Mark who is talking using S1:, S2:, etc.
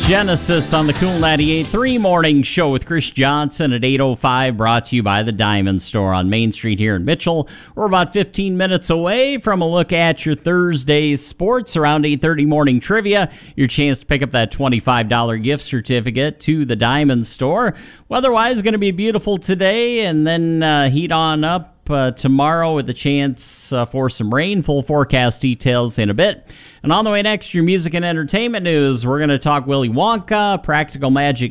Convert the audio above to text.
S1: Genesis on the Cool 98.3 Morning Show with Chris Johnson at 8:05, brought to you by the Diamond Store on Main Street here in Mitchell. We're about 15 minutes away from a look at your Thursday sports. Around 8:30 morning trivia, your chance to pick up that $25 gift certificate to the Diamond Store. Weather-wise, going to be beautiful today, and then heat on up tomorrow with a chance for some rain. Full forecast details in a bit. And on the way next, your music and entertainment news. We're going to talk Willy Wonka, Practical Magic